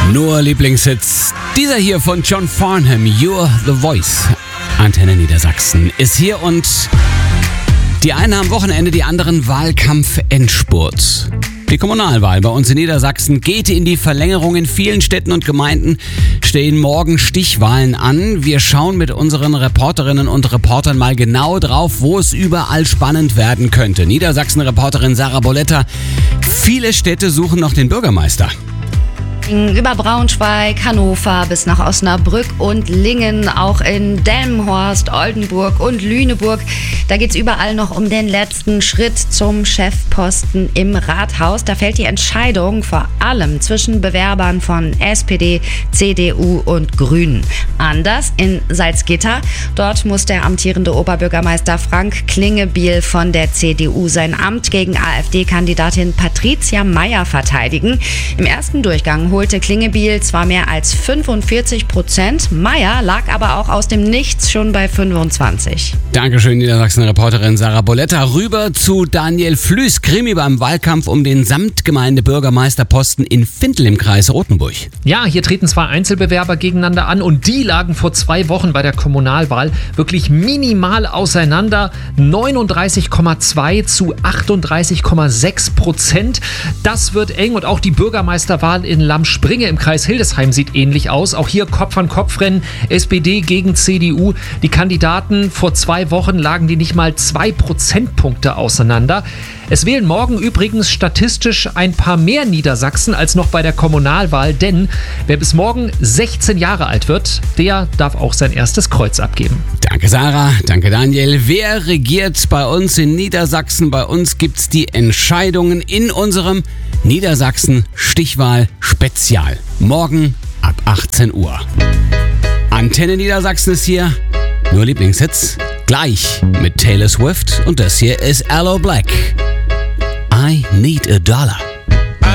Nur Lieblingshits. Dieser hier von John Farnham, You're the Voice. Antenne Niedersachsen ist hier und die einen haben Wochenende, die anderen Wahlkampf-Endspurt. Die Kommunalwahl bei uns in Niedersachsen geht in die Verlängerung. In vielen Städten und Gemeinden stehen morgen Stichwahlen an. Wir schauen mit unseren Reporterinnen und Reportern mal genau drauf, wo es überall spannend werden könnte. Niedersachsen-Reporterin Sarah Boletta. Viele Städte suchen noch den Bürgermeister. Über Braunschweig, Hannover bis nach Osnabrück und Lingen, auch in Delmenhorst, Oldenburg und Lüneburg. Da geht es überall noch um den letzten Schritt zum Chefposten im Rathaus. Da fällt die Entscheidung vor allem zwischen Bewerbern von SPD, CDU und Grünen. Anders in Salzgitter. Dort muss der amtierende Oberbürgermeister Frank Klingebiel von der CDU sein Amt gegen AfD-Kandidatin Patricia Meyer verteidigen. Im ersten Durchgang holte Klingebiel zwar mehr als 45%, Meyer lag aber auch aus dem Nichts schon bei 25%. Dankeschön, Niedersachsen-Reporterin Sarah Boletta. Rüber zu Daniel Flüß, Krimi beim Wahlkampf um den Samtgemeinde-Bürgermeisterposten in Findel im Kreis Rothenburg. Ja, hier treten zwei Einzelbewerber gegeneinander an und die lagen vor 2 Wochen bei der Kommunalwahl wirklich minimal auseinander. 39,2 zu 38,6%. Das wird eng und auch die Bürgermeisterwahl in Lamm-Springe im Kreis Hildesheim sieht ähnlich aus. Auch hier Kopf-an-Kopf-Rennen, SPD gegen CDU. Die Kandidaten vor 2 Wochen lagen die nicht mal 2 Prozentpunkte auseinander. Es wählen morgen übrigens statistisch ein paar mehr Niedersachsen als noch bei der Kommunalwahl, denn wer bis morgen 16 Jahre alt wird, der darf auch sein erstes Kreuz abgeben. Danke Sarah, danke Daniel. Wer regiert bei uns in Niedersachsen? Bei uns gibt's die Entscheidungen in unserem Niedersachsen-Stichwahl-Spezial. Morgen ab 18 Uhr. Antenne Niedersachsen ist hier. Nur Lieblingshits. Gleich mit Taylor Swift und das hier ist Aloe Blacc. I Need a Dollar.